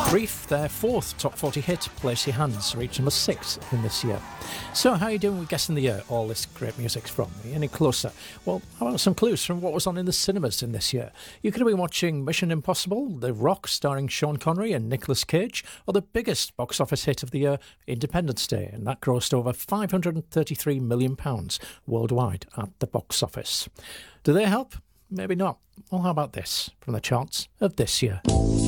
Brief, their fourth top 40 hit, Place Your Hands, reached number 6 in this year. So how are you doing with guessing the year all this great music's from? Are you any closer? Well, how about some clues from what was on in the cinemas in this year? You could have been watching Mission Impossible, The Rock starring Sean Connery and Nicolas Cage, or the biggest box office hit of the year, Independence Day, and that grossed over £533 million worldwide at the box office. Do they help? Maybe not. Well, how about this from the charts of this year?